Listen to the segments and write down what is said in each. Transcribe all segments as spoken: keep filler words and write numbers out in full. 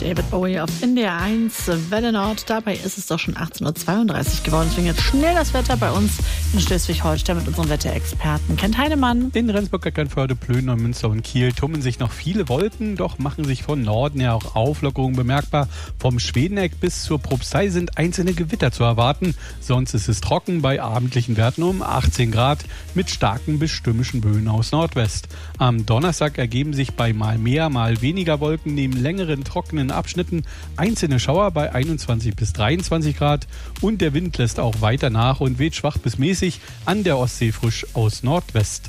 David Bowie auf N D R eins Welle Nord. Dabei ist es doch schon achtzehn Uhr zweiunddreißig geworden. Deswegen jetzt schnell das Wetter bei uns in Schleswig-Holstein mit unserem Wetterexperten Kent Heinemann. In Rendsburg, Eckernförde, Plön, Neumünster und Kiel tummeln sich noch viele Wolken, doch machen sich von Norden her auch Auflockerungen bemerkbar. Vom Schwedeneck bis zur Propstei sind einzelne Gewitter zu erwarten. Sonst ist es trocken bei abendlichen Werten um achtzehn Grad mit starken bis stürmischen Böen aus Nordwest. Am Donnerstag ergeben sich bei mal mehr, mal weniger Wolken neben längeren trockenen Abschnitten einzelne Schauer bei einundzwanzig bis dreiundzwanzig Grad und der Wind lässt auch weiter nach und weht schwach bis mäßig, an der Ostsee frisch aus Nordwest.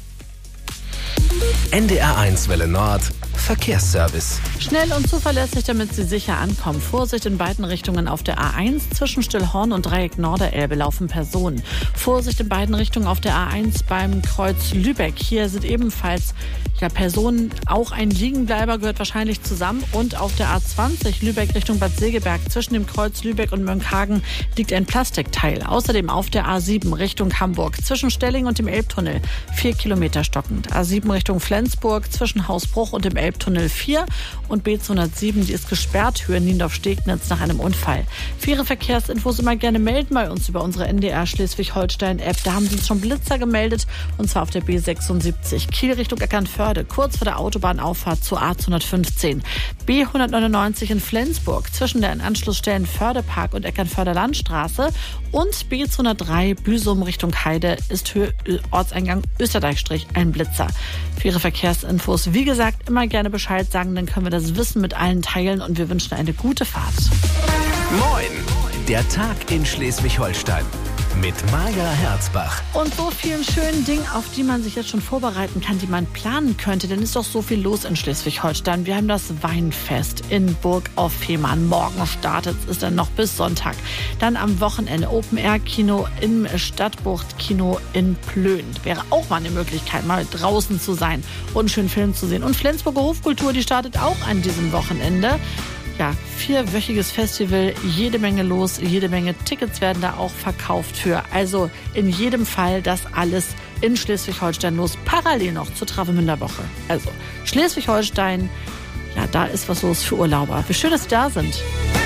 N D R eins Welle Nord Verkehrsservice. Schnell und zuverlässig, damit Sie sicher ankommen. Vorsicht in beiden Richtungen auf der A eins. Zwischen Stillhorn und Dreieck Norderelbe laufen Personen. Vorsicht in beiden Richtungen auf der A eins beim Kreuz Lübeck. Hier sind ebenfalls ja, Personen. Auch ein Liegenbleiber gehört wahrscheinlich zusammen. Und auf der A zwanzig Lübeck Richtung Bad Segeberg zwischen dem Kreuz Lübeck und Mönckehagen liegt ein Plastikteil. Außerdem auf der A sieben Richtung Hamburg zwischen Stelling und dem Elbtunnel vier Kilometer stockend. A sieben Richtung Flensburg zwischen Hausbruch und dem Elbtunnel vier und B zweihundertsieben, die ist gesperrt, Höhe Niendorf-Stegnitz nach einem Unfall. Für Ihre Verkehrsinfos immer gerne melden bei uns über unsere N D R Schleswig-Holstein-App. Da haben Sie uns schon Blitzer gemeldet und zwar auf der B sechsundsiebzig. Kiel Richtung Eckernförde, kurz vor der Autobahnauffahrt zur A hundertfünfzehn. B hundertneunundneunzig in Flensburg zwischen den Anschlussstellen Fördepark und Eckernförder Landstraße und B zweihundertdrei Büsum Richtung Heide ist Höhe Ortseingang Österdeichstrich ein Blitzer. Für Ihre Verkehrsinfos, wie gesagt, immer gerne Bescheid sagen, dann können wir das Wissen mit allen teilen und wir wünschen eine gute Fahrt. Moin, der Tag in Schleswig-Holstein mit Maja Herzbach. Und so vielen schönen Dingen, auf die man sich jetzt schon vorbereiten kann, die man planen könnte. Denn ist doch so viel los in Schleswig-Holstein. Wir haben das Weinfest in Burg auf Fehmarn. Morgen startet es dann noch bis Sonntag. Dann am Wochenende Open-Air-Kino im Stadtbucht-Kino in Plön. Wäre auch mal eine Möglichkeit, mal draußen zu sein und einen schönen Film zu sehen. Und Flensburger Hofkultur, die startet auch an diesem Wochenende. Ja, vierwöchiges Festival, jede Menge los, jede Menge Tickets werden da auch verkauft für. Also in jedem Fall das alles in Schleswig-Holstein los, parallel noch zur Travemünder Woche. Also Schleswig-Holstein, ja, da ist was los für Urlauber. Wie schön, dass Sie da sind.